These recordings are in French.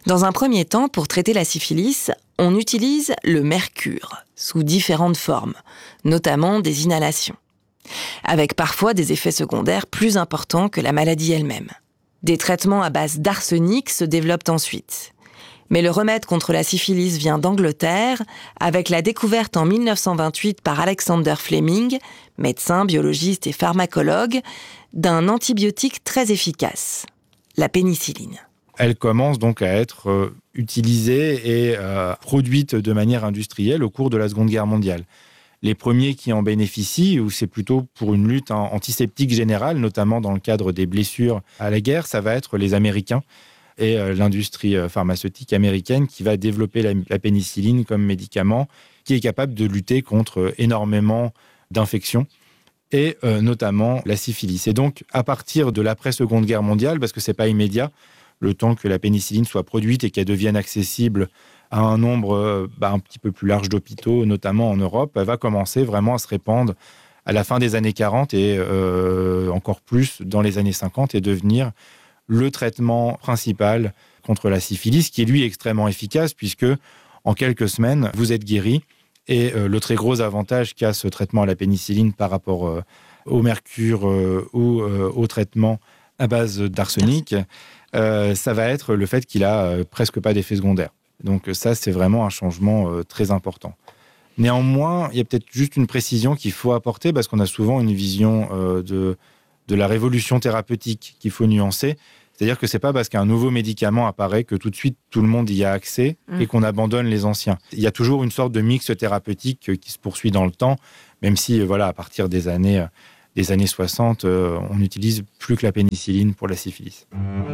Dans un premier temps, pour traiter la syphilis, on utilise le mercure, sous différentes formes, notamment des inhalations, avec parfois des effets secondaires plus importants que la maladie elle-même. Des traitements à base d'arsenic se développent ensuite. Mais le remède contre la syphilis vient d'Angleterre, avec la découverte en 1928 par Alexander Fleming, médecin, biologiste et pharmacologue, d'un antibiotique très efficace, la pénicilline. Elle commence donc à être utilisée et produite de manière industrielle au cours de la Seconde Guerre mondiale. Les premiers qui en bénéficient, ou c'est plutôt pour une lutte antiseptique générale, notamment dans le cadre des blessures à la guerre, ça va être les Américains et l'industrie pharmaceutique américaine qui va développer la pénicilline comme médicament qui est capable de lutter contre énormément d'infections et notamment la syphilis. Et donc, à partir de l'après-Seconde Guerre mondiale, parce que ce n'est pas immédiat, le temps que la pénicilline soit produite et qu'elle devienne accessible à un nombre un petit peu plus large d'hôpitaux, notamment en Europe, elle va commencer vraiment à se répandre à la fin des années 40 et encore plus dans les années 50 et devenir le traitement principal contre la syphilis, qui est lui extrêmement efficace puisque en quelques semaines, vous êtes guéri. Et le très gros avantage qu'a ce traitement à la pénicilline par rapport au mercure ou au traitement à base d'arsenic, ça va être le fait qu'il a presque pas d'effet secondaire. Donc ça, c'est vraiment un changement très important. Néanmoins, il y a peut-être juste une précision qu'il faut apporter parce qu'on a souvent une vision de la révolution thérapeutique qu'il faut nuancer. C'est-à-dire que c'est pas parce qu'un nouveau médicament apparaît que tout de suite tout le monde y a accès et qu'on abandonne les anciens. Il y a toujours une sorte de mix thérapeutique qui se poursuit dans le temps, même si à partir des années 60, on n'utilise plus que la pénicilline pour la syphilis.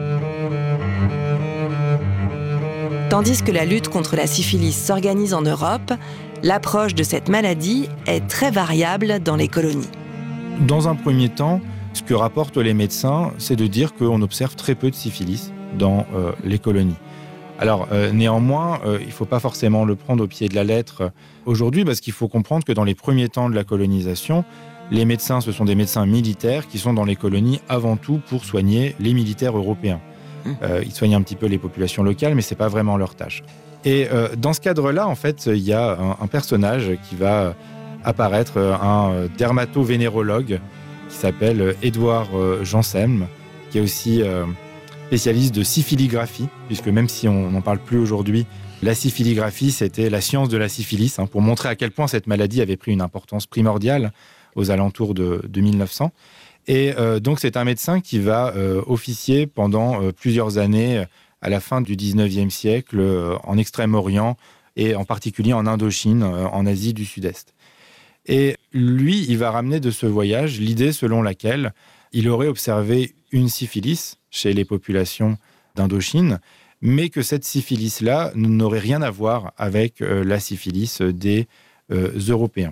Tandis que la lutte contre la syphilis s'organise en Europe, l'approche de cette maladie est très variable dans les colonies. Dans un premier temps, ce que rapportent les médecins, c'est de dire qu'on observe très peu de syphilis dans les colonies. Alors, néanmoins, il ne faut pas forcément le prendre au pied de la lettre aujourd'hui, parce qu'il faut comprendre que dans les premiers temps de la colonisation, les médecins, ce sont des médecins militaires qui sont dans les colonies avant tout pour soigner les militaires européens. Ils soignent un petit peu les populations locales, mais ce n'est pas vraiment leur tâche. Et dans ce cadre-là, en fait, il y a un personnage qui va apparaître, un dermatovénérologue qui s'appelle Édouard Janselm, qui est aussi spécialiste de syphiligraphie, puisque même si on n'en parle plus aujourd'hui, la syphiligraphie, c'était la science de la syphilis, pour montrer à quel point cette maladie avait pris une importance primordiale aux alentours de 1900. Et donc, c'est un médecin qui va officier pendant plusieurs années à la fin du 19e siècle en Extrême-Orient et en particulier en Indochine, en Asie du Sud-Est. Et lui, il va ramener de ce voyage l'idée selon laquelle il aurait observé une syphilis chez les populations d'Indochine, mais que cette syphilis-là n'aurait rien à voir avec la syphilis des Européens.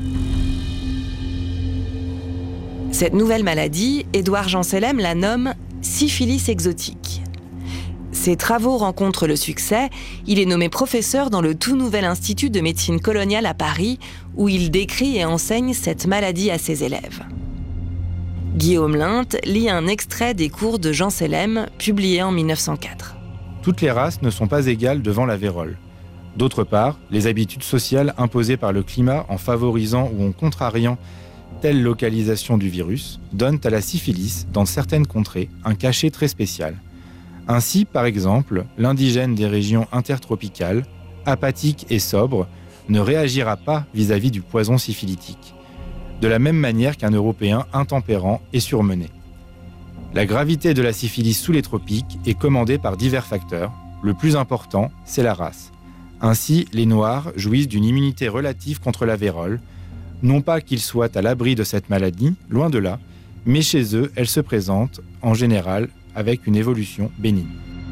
Cette nouvelle maladie, Édouard Janselm la nomme syphilis exotique. Ses travaux rencontrent le succès. Il est nommé professeur dans le tout nouvel Institut de médecine coloniale à Paris, où il décrit et enseigne cette maladie à ses élèves. Guillaume Linthe lit un extrait des cours de Janselm, publié en 1904. Toutes les races ne sont pas égales devant la vérole. D'autre part, les habitudes sociales imposées par le climat en favorisant ou en contrariant telle localisation du virus donnent à la syphilis, dans certaines contrées, un cachet très spécial. Ainsi, par exemple, l'indigène des régions intertropicales, apathique et sobre, ne réagira pas vis-à-vis du poison syphilitique, de la même manière qu'un Européen intempérant et surmené. La gravité de la syphilis sous les tropiques est commandée par divers facteurs. Le plus important, c'est la race. Ainsi, les Noirs jouissent d'une immunité relative contre la vérole, non pas qu'ils soient à l'abri de cette maladie, loin de là, mais chez eux, elle se présente, en général, avec une évolution bénigne.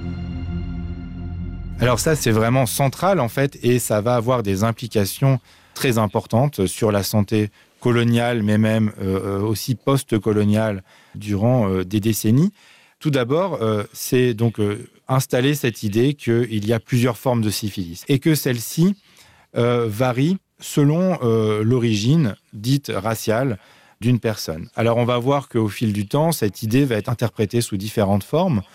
Alors ça, c'est vraiment central, en fait, et ça va avoir des implications très importantes sur la santé coloniale, mais même aussi post-coloniale, durant des décennies. Tout d'abord, c'est donc installer cette idée qu'il y a plusieurs formes de syphilis, et que celle-ci varie selon l'origine dite raciale d'une personne. Alors on va voir qu'au fil du temps, cette idée va être interprétée sous différentes formes.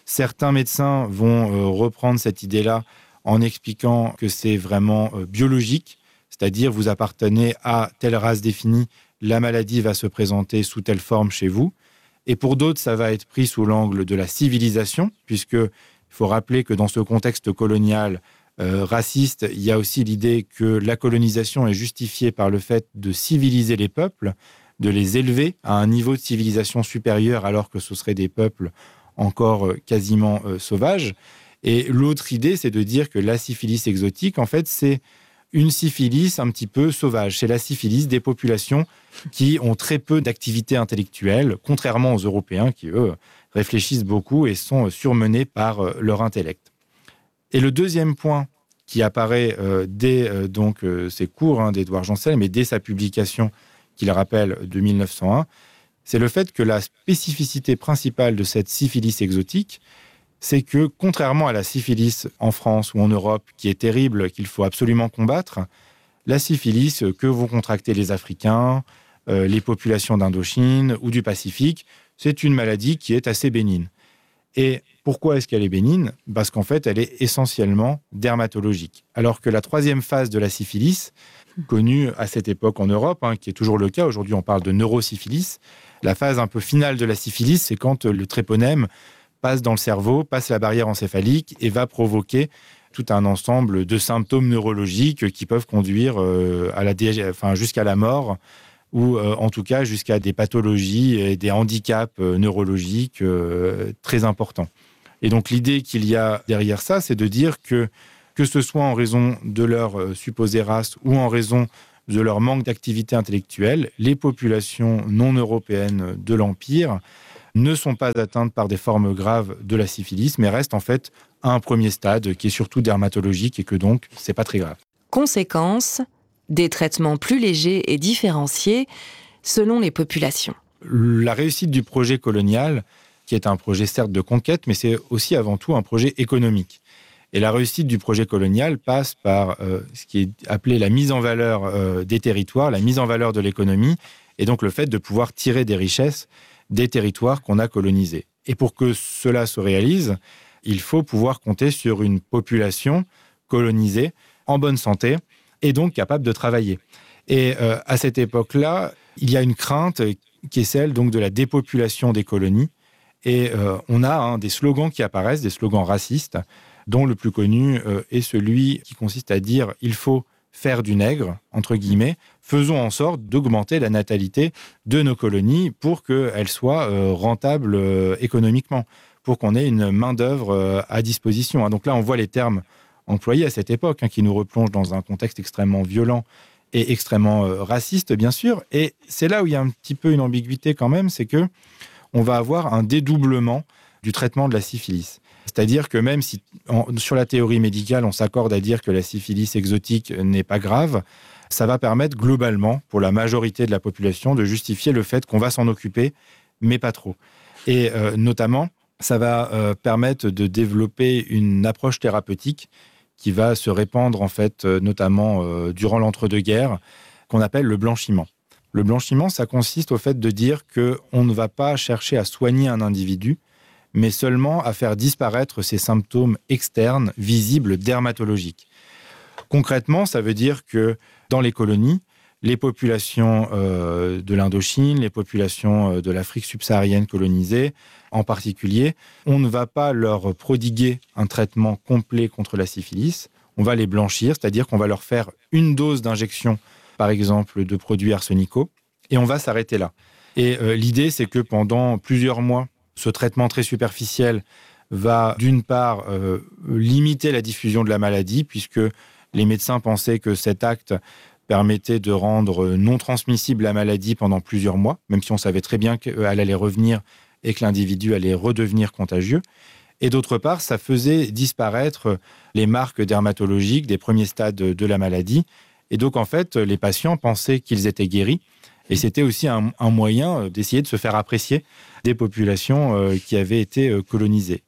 Certains médecins vont reprendre cette idée-là en expliquant que c'est vraiment biologique, c'est-à-dire vous appartenez à telle race définie, la maladie va se présenter sous telle forme chez vous. Et pour d'autres, ça va être pris sous l'angle de la civilisation, puisqu'il faut rappeler que dans ce contexte colonial raciste, il y a aussi l'idée que la colonisation est justifiée par le fait de civiliser les peuples, de les élever à un niveau de civilisation supérieur alors que ce seraient des peuples encore quasiment sauvages. Et l'autre idée, c'est de dire que la syphilis exotique, en fait, c'est une syphilis un petit peu sauvage. C'est la syphilis des populations qui ont très peu d'activité intellectuelle, contrairement aux Européens qui, eux, réfléchissent beaucoup et sont surmenés par leur intellect. Et le deuxième point qui apparaît dès ces cours d'Édouard Jansel, mais dès sa publication, qu'il rappelle, de 1901, c'est le fait que la spécificité principale de cette syphilis exotique, c'est que, contrairement à la syphilis en France ou en Europe, qui est terrible, qu'il faut absolument combattre, la syphilis que vont contracter les Africains, les populations d'Indochine ou du Pacifique, c'est une maladie qui est assez bénigne. Et pourquoi est-ce qu'elle est bénigne ? Parce qu'en fait, elle est essentiellement dermatologique. Alors que la troisième phase de la syphilis, connue à cette époque en Europe, qui est toujours le cas, aujourd'hui on parle de neurosyphilis, la phase un peu finale de la syphilis, c'est quand le tréponème passe dans le cerveau, passe la barrière encéphalique et va provoquer tout un ensemble de symptômes neurologiques qui peuvent conduire jusqu'à la mort ou en tout cas jusqu'à des pathologies et des handicaps neurologiques très importants. Et donc l'idée qu'il y a derrière ça, c'est de dire que ce soit en raison de leur supposée race ou en raison de leur manque d'activité intellectuelle, les populations non européennes de l'Empire ne sont pas atteintes par des formes graves de la syphilis, mais restent en fait à un premier stade qui est surtout dermatologique et que donc c'est pas très grave. Conséquence, des traitements plus légers et différenciés selon les populations. La réussite du projet colonial, qui est un projet certes de conquête, mais c'est aussi avant tout un projet économique. Et la réussite du projet colonial passe par ce qui est appelé la mise en valeur des territoires, la mise en valeur de l'économie, et donc le fait de pouvoir tirer des richesses des territoires qu'on a colonisés. Et pour que cela se réalise, il faut pouvoir compter sur une population colonisée, en bonne santé, et donc capable de travailler. Et à cette époque-là, il y a une crainte qui est celle donc de la dépopulation des colonies. Et on a des slogans qui apparaissent, des slogans racistes, dont le plus connu est celui qui consiste à dire « il faut faire du nègre », entre guillemets, faisons en sorte d'augmenter la natalité de nos colonies pour qu'elles soient rentables économiquement, pour qu'on ait une main-d'œuvre à disposition. Donc là, on voit les termes employés à cette époque, qui nous replongent dans un contexte extrêmement violent et extrêmement raciste, bien sûr. Et c'est là où il y a un petit peu une ambiguïté quand même, c'est que on va avoir un dédoublement du traitement de la syphilis. C'est-à-dire que même si, sur la théorie médicale, on s'accorde à dire que la syphilis exotique n'est pas grave, ça va permettre globalement, pour la majorité de la population, de justifier le fait qu'on va s'en occuper, mais pas trop. Et notamment, ça va permettre de développer une approche thérapeutique qui va se répandre, en fait, notamment durant l'entre-deux-guerres, qu'on appelle le blanchiment. Le blanchiment, ça consiste au fait de dire qu'on ne va pas chercher à soigner un individu, mais seulement à faire disparaître ses symptômes externes, visibles, dermatologiques. Concrètement, ça veut dire que dans les colonies, les populations de l'Indochine, les populations de l'Afrique subsaharienne colonisée, en particulier, on ne va pas leur prodiguer un traitement complet contre la syphilis, on va les blanchir, c'est-à-dire qu'on va leur faire une dose d'injection, par exemple, de produits arsenicaux, et on va s'arrêter là. Et l'idée, c'est que pendant plusieurs mois, ce traitement très superficiel va, d'une part, limiter la diffusion de la maladie, puisque les médecins pensaient que cet acte permettait de rendre non transmissible la maladie pendant plusieurs mois, même si on savait très bien qu'elle allait revenir et que l'individu allait redevenir contagieux. Et d'autre part, ça faisait disparaître les marques dermatologiques des premiers stades de la maladie. Et donc, en fait, les patients pensaient qu'ils étaient guéris. Et c'était aussi un moyen d'essayer de se faire apprécier des populations qui avaient été colonisées.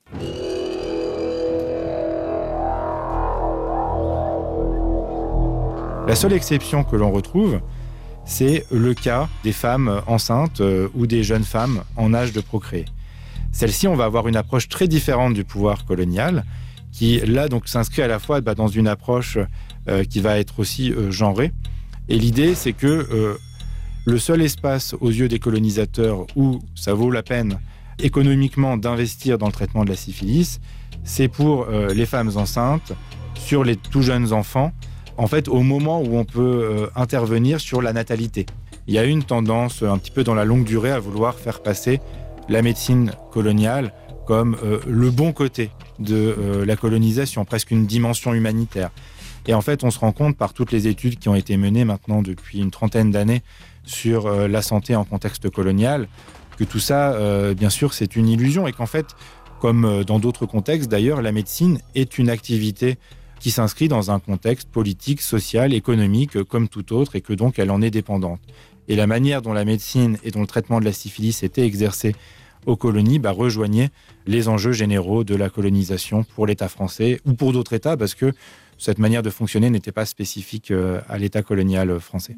La seule exception que l'on retrouve, c'est le cas des femmes enceintes ou des jeunes femmes en âge de procréer. Celle-ci, on va avoir une approche très différente du pouvoir colonial, qui là donc s'inscrit à la fois dans une approche qui va être aussi genrée. Et l'idée, c'est que le seul espace aux yeux des colonisateurs où ça vaut la peine économiquement d'investir dans le traitement de la syphilis, c'est pour les femmes enceintes, sur les tout jeunes enfants, en fait au moment où on peut intervenir sur la natalité. Il y a une tendance un petit peu dans la longue durée à vouloir faire passer la médecine coloniale comme le bon côté de la colonisation, presque une dimension humanitaire. Et en fait, on se rend compte par toutes les études qui ont été menées maintenant depuis une trentaine d'années sur la santé en contexte colonial, que tout ça, bien sûr, c'est une illusion et qu'en fait, comme dans d'autres contextes d'ailleurs, la médecine est une activité qui s'inscrit dans un contexte politique, social, économique, comme tout autre, et que donc elle en est dépendante. Et la manière dont la médecine et dont le traitement de la syphilis était exercé aux colonies rejoignait les enjeux généraux de la colonisation pour l'État français ou pour d'autres États, parce que cette manière de fonctionner n'était pas spécifique à l'État colonial français.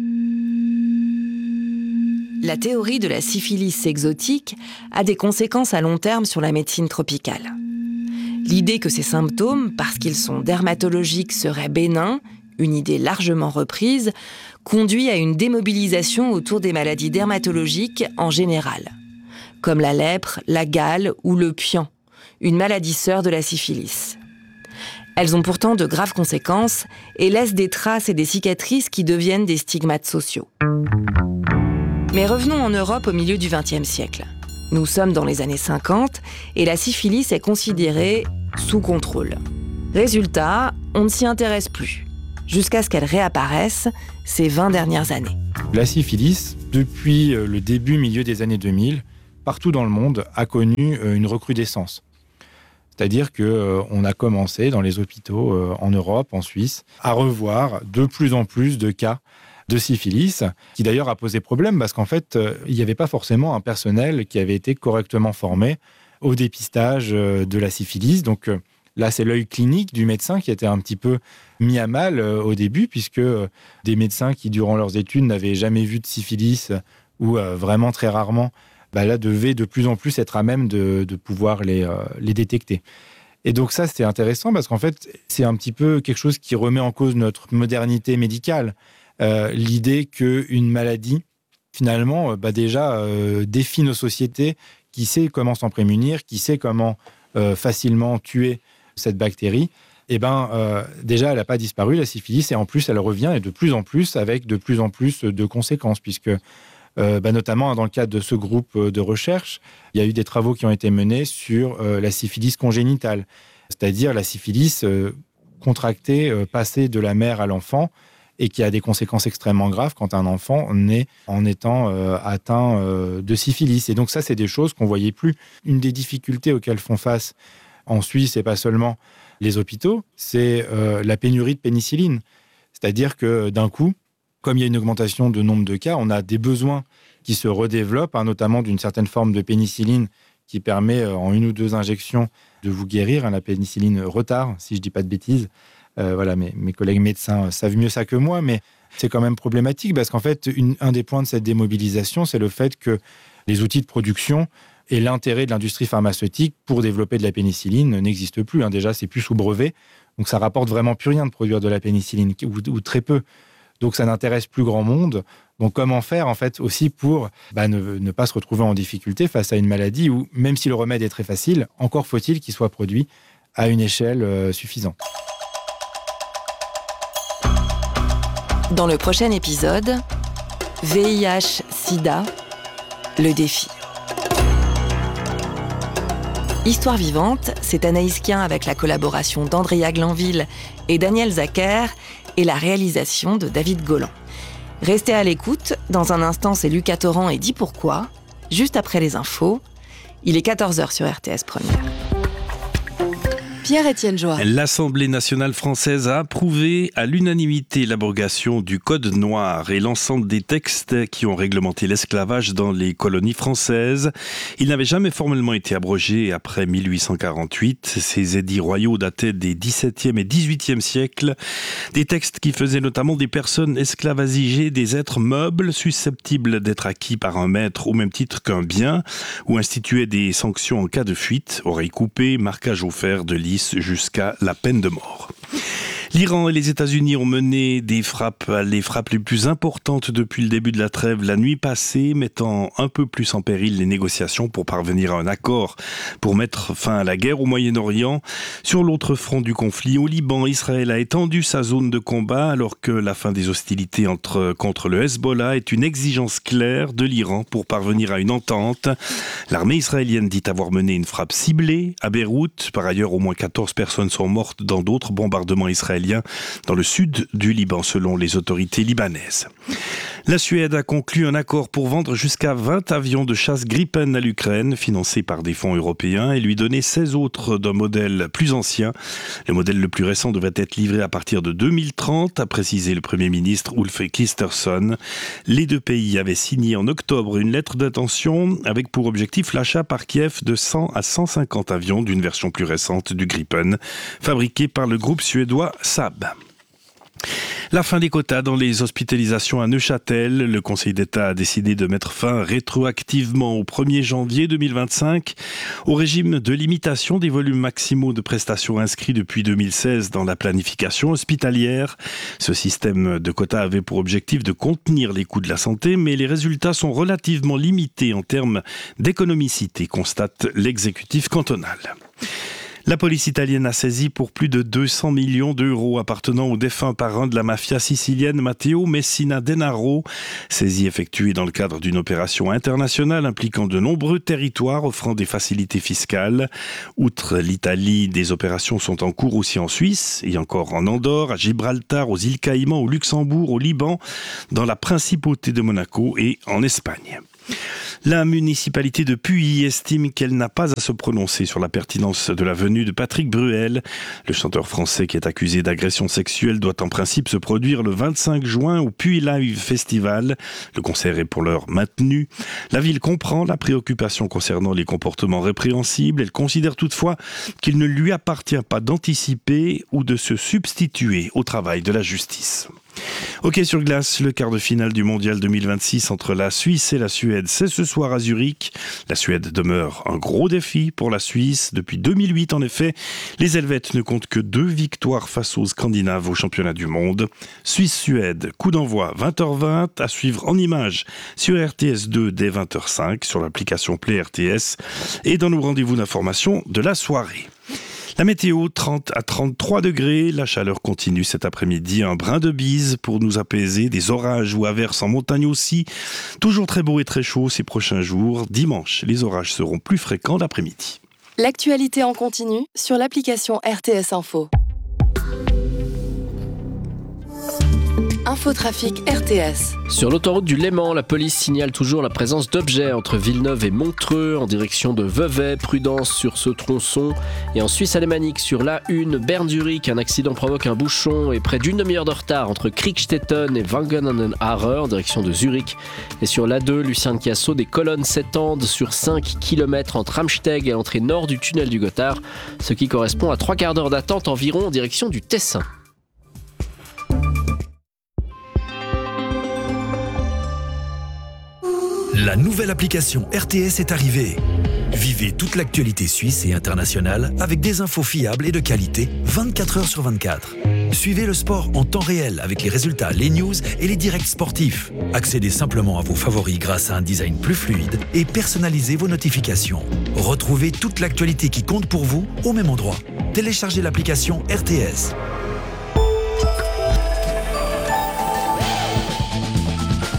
La théorie de la syphilis exotique a des conséquences à long terme sur la médecine tropicale. L'idée que ces symptômes, parce qu'ils sont dermatologiques, seraient bénins, une idée largement reprise, conduit à une démobilisation autour des maladies dermatologiques en général, comme la lèpre, la gale ou le pian, une maladie sœur de la syphilis. Elles ont pourtant de graves conséquences et laissent des traces et des cicatrices qui deviennent des stigmates sociaux. Mais revenons en Europe au milieu du XXe siècle. Nous sommes dans les années 50 et la syphilis est considérée sous contrôle. Résultat, on ne s'y intéresse plus, jusqu'à ce qu'elle réapparaisse ces 20 dernières années. La syphilis, depuis le milieu des années 2000, partout dans le monde, a connu une recrudescence. C'est-à-dire qu'on a commencé dans les hôpitaux en Europe, en Suisse, à revoir de plus en plus de cas de syphilis, qui d'ailleurs a posé problème parce qu'en fait, il n'y avait pas forcément un personnel qui avait été correctement formé au dépistage de la syphilis. Donc là, c'est l'œil clinique du médecin qui était un petit peu mis à mal au début, puisque des médecins qui, durant leurs études, n'avaient jamais vu de syphilis ou vraiment très rarement, là, devaient de plus en plus être à même de pouvoir les détecter. Et donc ça, c'est intéressant parce qu'en fait, c'est un petit peu quelque chose qui remet en cause notre modernité médicale. L'idée qu'une maladie, finalement, déjà défie nos sociétés, qui sait comment s'en prémunir, qui sait comment facilement tuer cette bactérie, déjà, elle n'a pas disparu, la syphilis, et en plus, elle revient, et de plus en plus, avec de plus en plus de conséquences, puisque notamment dans le cadre de ce groupe de recherche, il y a eu des travaux qui ont été menés sur la syphilis congénitale, c'est-à-dire la syphilis contractée, passée de la mère à l'enfant, et qui a des conséquences extrêmement graves quand un enfant naît en étant atteint de syphilis. Et donc ça, c'est des choses qu'on ne voyait plus. Une des difficultés auxquelles font face en Suisse, et pas seulement les hôpitaux, c'est la pénurie de pénicilline. C'est-à-dire que d'un coup, comme il y a une augmentation de nombre de cas, on a des besoins qui se redéveloppent, notamment d'une certaine forme de pénicilline qui permet en 1 ou 2 injections de vous guérir, la pénicilline retard, si je ne dis pas de bêtises. Mes collègues médecins savent mieux ça que moi, mais c'est quand même problématique parce qu'en fait, un des points de cette démobilisation, c'est le fait que les outils de production et l'intérêt de l'industrie pharmaceutique pour développer de la pénicilline n'existent plus. Déjà, c'est plus sous brevet, donc ça rapporte vraiment plus rien de produire de la pénicilline, ou très peu. Donc ça n'intéresse plus grand monde. Donc comment faire en fait aussi pour ne pas se retrouver en difficulté face à une maladie où, même si le remède est très facile, encore faut-il qu'il soit produit à une échelle suffisante. Dans le prochain épisode, VIH-Sida, le défi. Histoire vivante, c'est Anaïs Kien avec la collaboration d'Andrea Glanville et Daniel Zacher et la réalisation de David Golan. Restez à l'écoute, dans un instant c'est Lucas Torrent et Dis pourquoi, juste après les infos. Il est 14h sur RTS Première. Pierre-Étienne Joa. L'Assemblée nationale française a approuvé à l'unanimité l'abrogation du Code noir et l'ensemble des textes qui ont réglementé l'esclavage dans les colonies françaises. Il n'avait jamais formellement été abrogé après 1848. Ces édits royaux dataient des XVIIe et XVIIIe siècles. Des textes qui faisaient notamment des personnes esclavagisées des êtres meubles susceptibles d'être acquis par un maître au même titre qu'un bien, ou instituaient des sanctions en cas de fuite, oreilles coupées, marquage au fer de lys, jusqu'à la peine de mort. L'Iran et les États-Unis ont mené les frappes les plus importantes depuis le début de la trêve la nuit passée, mettant un peu plus en péril les négociations pour parvenir à un accord pour mettre fin à la guerre au Moyen-Orient. Sur l'autre front du conflit, au Liban, Israël a étendu sa zone de combat alors que la fin des hostilités contre le Hezbollah est une exigence claire de l'Iran pour parvenir à une entente. L'armée israélienne dit avoir mené une frappe ciblée à Beyrouth. Par ailleurs, au moins 14 personnes sont mortes dans d'autres bombardements israéliens dans le sud du Liban, selon les autorités libanaises. La Suède a conclu un accord pour vendre jusqu'à 20 avions de chasse Gripen à l'Ukraine, financés par des fonds européens, et lui donner 16 autres d'un modèle plus ancien. Le modèle le plus récent devrait être livré à partir de 2030, a précisé le Premier ministre Ulf Kristersson. Les deux pays avaient signé en octobre une lettre d'intention avec pour objectif l'achat par Kiev de 100 à 150 avions d'une version plus récente du Gripen, fabriqué par le groupe suédois Saab. La fin des quotas dans les hospitalisations à Neuchâtel. Le Conseil d'État a décidé de mettre fin rétroactivement au 1er janvier 2025 au régime de limitation des volumes maximaux de prestations inscrits depuis 2016 dans la planification hospitalière. Ce système de quotas avait pour objectif de contenir les coûts de la santé, mais les résultats sont relativement limités en termes d'économicité, constate l'exécutif cantonal. La police italienne a saisi pour plus de 200 millions d'euros appartenant au défunt parrain de la mafia sicilienne Matteo Messina Denaro. Saisie effectuée dans le cadre d'une opération internationale impliquant de nombreux territoires offrant des facilités fiscales. Outre l'Italie, des opérations sont en cours aussi en Suisse et encore en Andorre, à Gibraltar, aux îles Caïmans, au Luxembourg, au Liban, dans la principauté de Monaco et en Espagne. La municipalité de Puy estime qu'elle n'a pas à se prononcer sur la pertinence de la venue de Patrick Bruel. Le chanteur français qui est accusé d'agression sexuelle doit en principe se produire le 25 juin au Puy Live Festival. Le concert est pour l'heure maintenu. La ville comprend la préoccupation concernant les comportements répréhensibles. Elle considère toutefois qu'il ne lui appartient pas d'anticiper ou de se substituer au travail de la justice. Hockey sur glace, le quart de finale du mondial 2026 entre la Suisse et la Suède, c'est ce soir à Zurich. La Suède demeure un gros défi pour la Suisse. Depuis 2008, en effet, les Helvètes ne comptent que 2 victoires face aux Scandinaves au championnat du monde. Suisse-Suède, coup d'envoi 20h20, à suivre en images sur RTS2 dès 20h05 sur l'application Play RTS et dans nos rendez-vous d'information de la soirée. La météo, 30 à 33 degrés. La chaleur continue cet après-midi. Un brin de bise pour nous apaiser. Des orages ou averses en montagne aussi. Toujours très beau et très chaud ces prochains jours. Dimanche, les orages seront plus fréquents l'après-midi. L'actualité en continu sur l'application RTS Info. Infotrafic RTS. Sur l'autoroute du Léman, la police signale toujours la présence d'objets entre Villeneuve et Montreux en direction de Vevey. Prudence sur ce tronçon. Et en Suisse alémanique, sur l'A1 Bern-Zurich, un accident provoque un bouchon et près d'une demi-heure de retard entre Kriegstetten et Wangen-an-den-Aare en direction de Zurich. Et sur l'A2, Lucerne-Chiasso, des colonnes s'étendent sur 5 km entre Amsteg et l'entrée nord du tunnel du Gothard, ce qui correspond à 3 quarts d'heure d'attente environ en direction du Tessin. La nouvelle application RTS est arrivée. Vivez toute l'actualité suisse et internationale avec des infos fiables et de qualité 24 heures sur 24. Suivez le sport en temps réel avec les résultats, les news et les directs sportifs. Accédez simplement à vos favoris grâce à un design plus fluide et personnalisez vos notifications. Retrouvez toute l'actualité qui compte pour vous au même endroit. Téléchargez l'application RTS. Pourquoi ?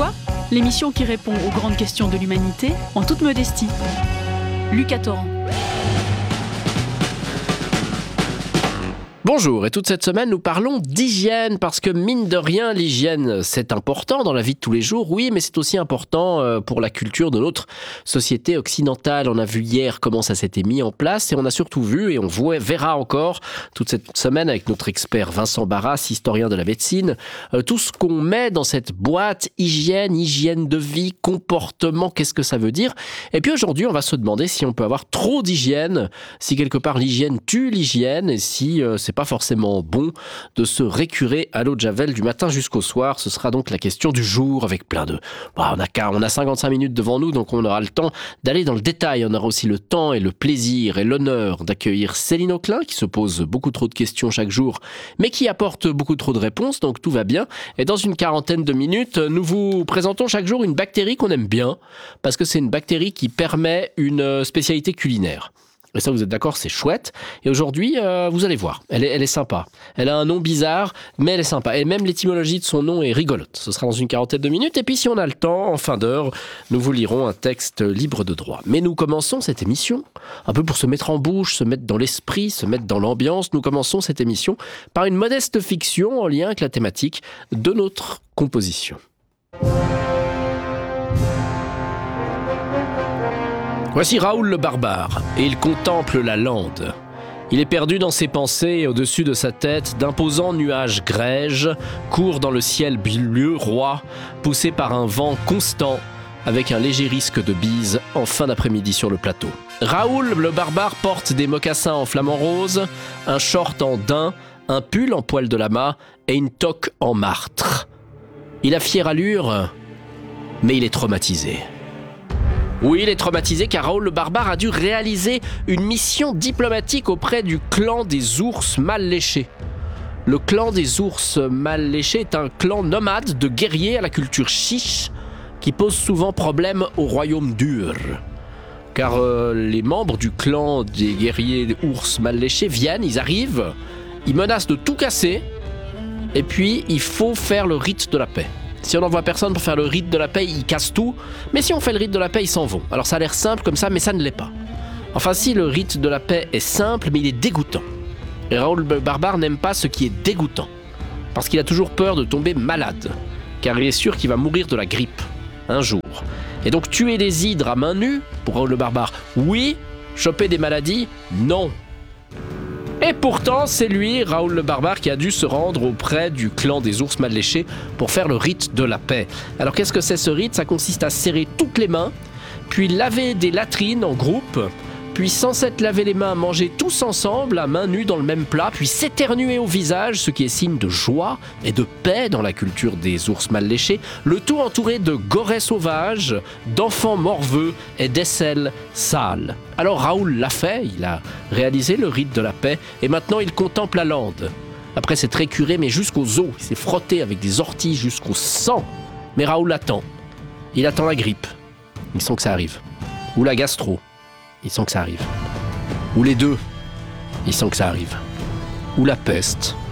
L'émission qui répond aux grandes questions de l'humanité en toute modestie. Lucas Torrent. Bonjour, et toute cette semaine nous parlons d'hygiène parce que mine de rien l'hygiène c'est important dans la vie de tous les jours, oui, mais c'est aussi important pour la culture de notre société occidentale. On a vu hier comment ça s'était mis en place et on a surtout vu et on verra encore toute cette semaine avec notre expert Vincent Barras, historien de la médecine, tout ce qu'on met dans cette boîte hygiène de vie, comportement, qu'est-ce que ça veut dire? Et puis aujourd'hui on va se demander si on peut avoir trop d'hygiène, si quelque part l'hygiène tue l'hygiène et si c'est pas forcément bon de se récurer à l'eau de Javel du matin jusqu'au soir. Ce sera donc la question du jour avec plein de... on a 55 minutes devant nous, donc on aura le temps d'aller dans le détail. On aura aussi le temps et le plaisir et l'honneur d'accueillir Céline Auclin qui se pose beaucoup trop de questions chaque jour, mais qui apporte beaucoup trop de réponses, donc tout va bien. Et dans une quarantaine de minutes, nous vous présentons chaque jour une bactérie qu'on aime bien, parce que c'est une bactérie qui permet une spécialité culinaire. Et ça, vous êtes d'accord, c'est chouette. Et aujourd'hui, vous allez voir, elle est sympa. Elle a un nom bizarre, mais elle est sympa. Et même l'étymologie de son nom est rigolote. Ce sera dans une quarantaine de minutes. Et puis, si on a le temps, en fin d'heure, nous vous lirons un texte libre de droit. Mais nous commençons cette émission, un peu pour se mettre en bouche, se mettre dans l'esprit, se mettre dans l'ambiance. Nous commençons cette émission par une modeste fiction en lien avec la thématique de notre composition. Voici Raoul le barbare, et il contemple la lande. Il est perdu dans ses pensées et au-dessus de sa tête, d'imposants nuages grèges courent dans le ciel bleu roi, poussés par un vent constant, avec un léger risque de bise en fin d'après-midi sur le plateau. Raoul le barbare porte des mocassins en flamant rose, un short en daim, un pull en poil de lama et une toque en martre. Il a fière allure, mais il est traumatisé. Oui, il est traumatisé car Raoul le barbare a dû réaliser une mission diplomatique auprès du clan des ours mal léchés. Le clan des ours mal léchés est un clan nomade de guerriers à la culture chiche qui pose souvent problème au royaume dur. Car les membres du clan des guerriers des ours mal léchés viennent, ils arrivent, ils menacent de tout casser et puis il faut faire le rite de la paix. Si on n'envoie personne pour faire le rite de la paix, ils cassent tout. Mais si on fait le rite de la paix, ils s'en vont. Alors ça a l'air simple comme ça, mais ça ne l'est pas. Enfin si, le rite de la paix est simple, mais il est dégoûtant. Et Raoul le barbare n'aime pas ce qui est dégoûtant. Parce qu'il a toujours peur de tomber malade. Car il est sûr qu'il va mourir de la grippe. Un jour. Et donc tuer des hydres à main nue, pour Raoul le barbare, oui. Choper des maladies, non. Et pourtant, c'est lui, Raoul le barbare, qui a dû se rendre auprès du clan des ours mal léchés pour faire le rite de la paix. Alors qu'est-ce que c'est ce rite? Ça consiste à serrer toutes les mains, puis laver des latrines en groupe, puis sans s'être lavé les mains, manger tous ensemble, à main nue dans le même plat, puis s'éternuer au visage, ce qui est signe de joie et de paix dans la culture des ours mal léchés, le tout entouré de gorets sauvages, d'enfants morveux et d'aisselles sales. Alors Raoul l'a fait, il a réalisé le rite de la paix, et maintenant il contemple la lande. Après s'être écuré, mais jusqu'aux os, il s'est frotté avec des orties jusqu'au sang. Mais Raoul attend. Il attend la grippe. Il sent que ça arrive. Ou la gastro. Il sent que ça arrive. Ou les deux. Il sent que ça arrive. Ou la peste.